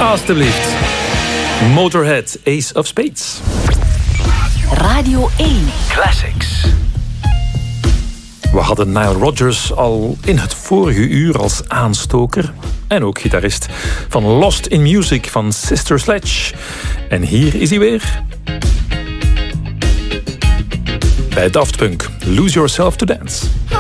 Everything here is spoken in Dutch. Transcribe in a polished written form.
Alsjeblieft. Motorhead, Ace of Spades. Radio 1. Classics. We hadden Nile Rodgers al in het vorige uur als aanstoker. En ook gitarist van Lost in Music van Sister Sledge. En hier is hij weer. Bij Daft Punk, Lose Yourself to Dance.